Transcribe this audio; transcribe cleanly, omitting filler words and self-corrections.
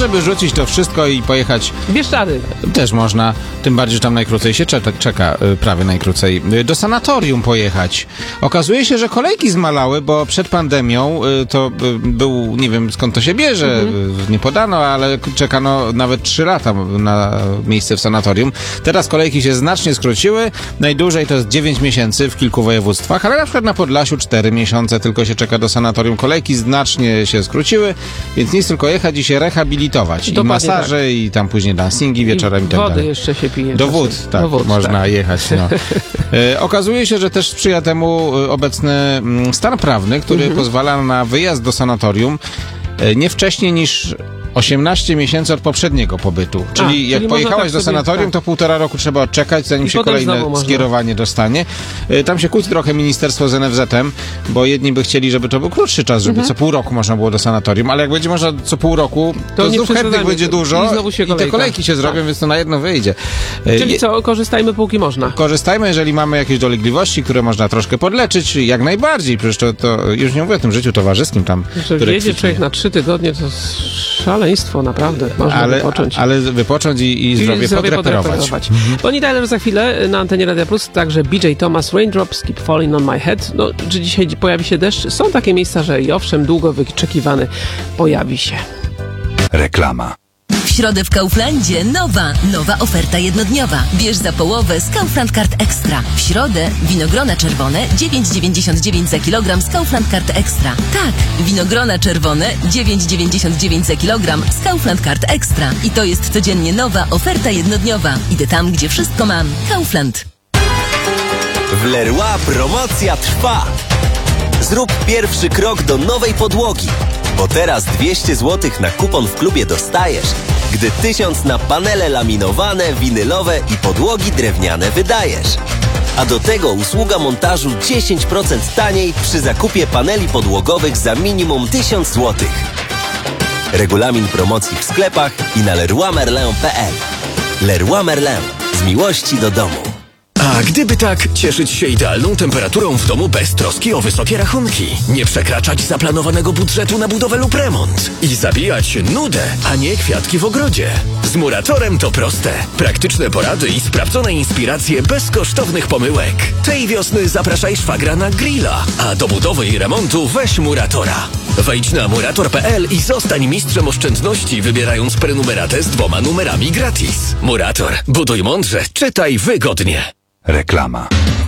żeby rzucić to wszystko i pojechać... Bieszczady. Też można, tym bardziej, że tam najkrócej się czeka, prawie najkrócej, do sanatorium pojechać. Okazuje się, że kolejki zmalały, bo przed pandemią to był, nie wiem skąd to się bierze, nie podano, ale czekano nawet 3 lata na miejsce w sanatorium. Teraz kolejki się znacznie skróciły, najdłużej to jest 9 miesięcy w kilku województwach, ale na przykład na Podlasiu 4 miesiące tylko się czeka do sanatorium. Kolejki znacznie się skróciły, więc nic, tylko jechać i się rehabilitować. Dokładnie, i masaże, tak. I tam później dancingi wieczorem i tak wody dalej. jeszcze się pije. Do wód, tak, do wód, można tak jechać. No. Okazuje się, że też sprzyja temu obecny stan prawny, który pozwala na wyjazd do sanatorium nie wcześniej niż 18 miesięcy od poprzedniego pobytu. Czyli jak pojechałeś do sanatorium, to 1,5 roku trzeba odczekać, zanim się kolejne skierowanie dostanie. Tam się kłóci trochę ministerstwo z NFZ-em, bo jedni by chcieli, żeby to był krótszy czas, żeby co pół roku można było do sanatorium, ale jak będzie można co pół roku, to znów chętnych będzie dużo i te kolejki się zrobią, więc to na jedno wyjdzie. Czyli co, korzystajmy póki można. Korzystajmy, jeżeli mamy jakieś dolegliwości, które można troszkę podleczyć, jak najbardziej. Przecież to już nie mówię o tym życiu towarzyskim tam. Jedzie człowiek na 3 tygodnie, to szaleństwo, naprawdę. Można wypocząć. Ale wypocząć i zdrowie podreperować. Bonnie Tyler za chwilę na antenie Radia Plus, także BJ Thomas, Raindrops Keep Falling on My Head. No, czy dzisiaj pojawi się deszcz? Są takie miejsca, że i owszem, długo wyczekiwany pojawi się. Reklama. W środę w Kauflandzie nowa oferta jednodniowa. Bierz za połowę z Kaufland Card Extra. W środę winogrona czerwone 9,99 za kilogram z Kaufland Card Extra. Tak, winogrona czerwone 9,99 za kilogram z Kaufland Card Extra. I to jest codziennie nowa oferta jednodniowa. Idę tam, gdzie wszystko mam. Kaufland. W Leroy promocja trwa. Zrób pierwszy krok do nowej podłogi. Bo teraz 200 zł na kupon w klubie dostajesz, gdy 1000 na panele laminowane, winylowe i podłogi drewniane wydajesz. A do tego usługa montażu 10% taniej przy zakupie paneli podłogowych za minimum 1000 zł. Regulamin promocji w sklepach i na leroymerlin.pl. Leroy Merlin. Z miłości do domu. A gdyby tak, cieszyć się idealną temperaturą w domu bez troski o wysokie rachunki. Nie przekraczać zaplanowanego budżetu na budowę lub remont. I zabijać nudę, a nie kwiatki w ogrodzie. Z Muratorem to proste. Praktyczne porady i sprawdzone inspiracje bez kosztownych pomyłek. Tej wiosny zapraszaj szwagra na grilla, a do budowy i remontu weź Muratora. Wejdź na murator.pl i zostań mistrzem oszczędności, wybierając prenumeratę z 2 numerami gratis. Murator. Buduj mądrze, czytaj wygodnie. Reklama.